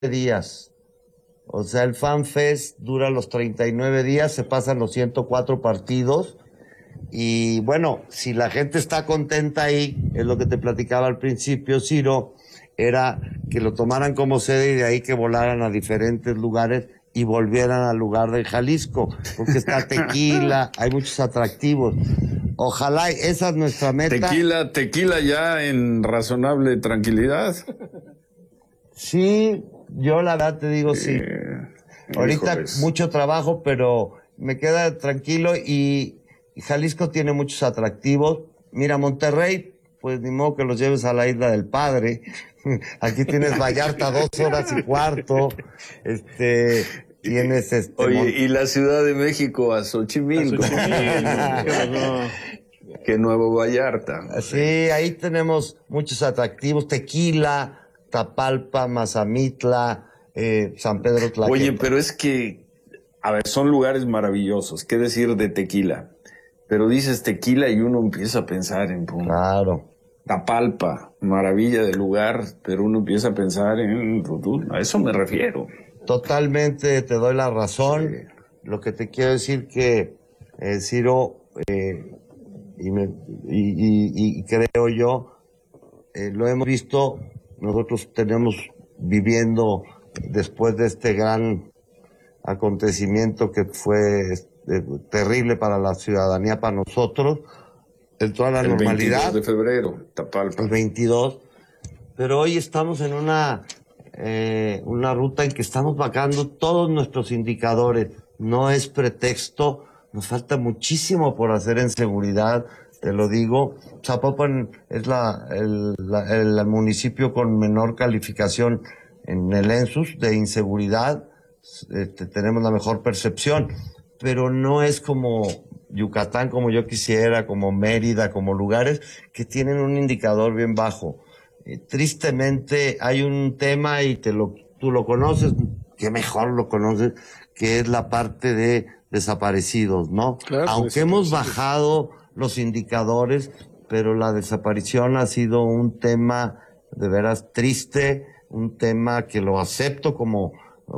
días. O sea, el Fan Fest dura los 39 días, se pasan los 104 partidos. Y bueno, si la gente está contenta ahí, es lo que te platicaba al principio, Ciro, era que lo tomaran como sede y de ahí que volaran a diferentes lugares y volvieran al lugar de Jalisco, porque está Tequila, hay muchos atractivos. Ojalá, esa es nuestra meta. Tequila ya en razonable tranquilidad. Sí, yo la verdad te digo sí. Ahorita híjoles. mucho trabajo, pero me queda tranquilo y Jalisco tiene muchos atractivos. Mira, Monterrey, pues ni modo que los lleves a la Isla del Padre. Aquí tienes Vallarta 2 horas y cuarto. Tienes Oye, y la Ciudad de México a Xochimilco. Que Nuevo Vallarta. Sí, ahí tenemos muchos atractivos. Tequila, Tapalpa, Mazamitla, San Pedro Tlaquepaque. Oye, pero es que, a ver, son lugares maravillosos. ¿Qué decir de Tequila? Pero dices Tequila y uno empieza a pensar en... Claro. Tapalpa, maravilla del lugar, pero uno empieza a pensar en... A eso me refiero. Totalmente te doy la razón. Sí. Lo que te quiero decir que, Ciro, y creo yo, lo hemos visto, nosotros tenemos viviendo después de este gran acontecimiento que fue terrible para la ciudadanía, para nosotros, entró a la normalidad. El 22 de febrero, Tapalpa. El 22, pero hoy estamos en una ruta en que estamos bajando todos nuestros indicadores. No es pretexto, nos falta muchísimo por hacer en seguridad, te lo digo. Zapopan es el municipio con menor calificación en el ENSUS de inseguridad. Tenemos la mejor percepción, pero no es como Yucatán, como yo quisiera, como Mérida, como lugares que tienen un indicador bien bajo. Tristemente hay un tema y tú lo conoces, que mejor lo conoces, que es la parte de desaparecidos, ¿no? Claro, aunque hemos bajado los indicadores, pero la desaparición ha sido un tema de veras triste, un tema que lo acepto como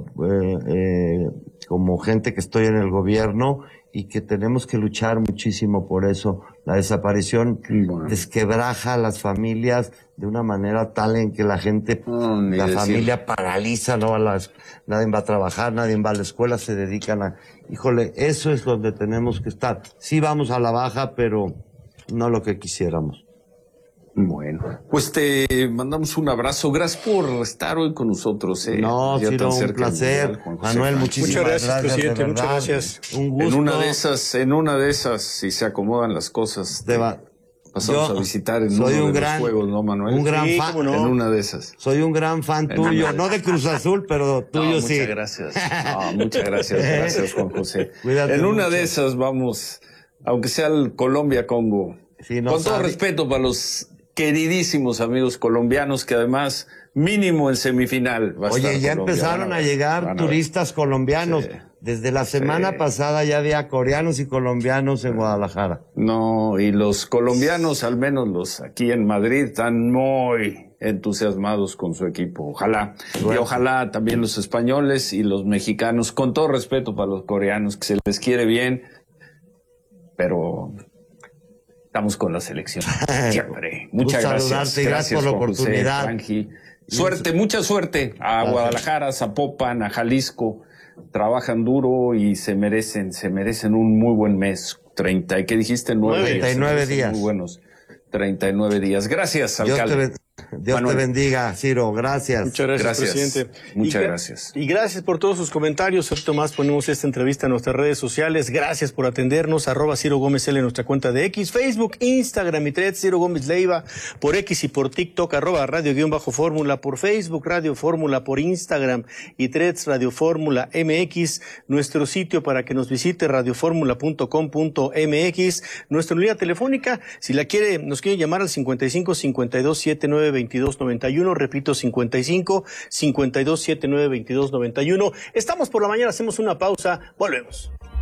gente que estoy en el gobierno y que tenemos que luchar muchísimo por eso. La desaparición desquebraja a las familias de una manera tal en que la gente, la familia paraliza, nadie va a trabajar, nadie va a la escuela, se dedican a... Híjole, eso es donde tenemos que estar. Sí vamos a la baja, pero no lo que quisiéramos. Bueno, pues te mandamos un abrazo. Gracias por estar hoy con nosotros. No, Ciro, un placer. Manuel, muchísimas gracias, presidente. Muchas gracias. Un gusto. En una de esas, si se acomodan las cosas, pasamos a visitar en uno de los juegos, ¿no, Manuel? Un gran fan. No. En una de esas. Soy un gran fan tuyo, no de Cruz Azul, pero tuyo sí. Muchas gracias. Muchas gracias. Gracias, Juan José. Cuídate en una mucho. de esas vamos, aunque sea el Colombia-Congo. Sí, con todo respeto para los queridísimos amigos colombianos, que además mínimo en semifinal va a estar. Oye, ya empezaron a llegar turistas colombianos. Sí. Desde la semana pasada ya había coreanos y colombianos en Guadalajara. No, y los colombianos, al menos los aquí en Madrid, están muy entusiasmados con su equipo. Ojalá. Bueno. Y ojalá también los españoles y los mexicanos, con todo respeto para los coreanos, que se les quiere bien, pero... estamos con la selección siempre. Muchas gracias. Gracias por la oportunidad. Suerte, mucha suerte a Guadalajara, a Zapopan, a Jalisco. Trabajan duro y se merecen un muy buen mes. 30, ¿y qué dijiste? 39 días. Muy buenos. 39 días. Gracias, alcalde. Dios te bendiga, Ciro. Gracias. Muchas gracias, presidente. Muchas gracias. Y gracias por todos sus comentarios. Ahorita más ponemos esta entrevista en nuestras redes sociales. Gracias por atendernos. @Ciro Gómez L en nuestra cuenta de X, Facebook, Instagram y Threads, Ciro Gómez Leiva, por X y por TikTok, @Radio_Fórmula, por Facebook, Radio Fórmula, por Instagram y Threads, Radio Fórmula MX, nuestro sitio para que nos visite, radioformula.com.mx, nuestra línea telefónica, si la quiere, nos quiere llamar al 55 52 79 22 91, repito, 55 52 79 22 91. Estamos por la mañana, hacemos una pausa, volvemos.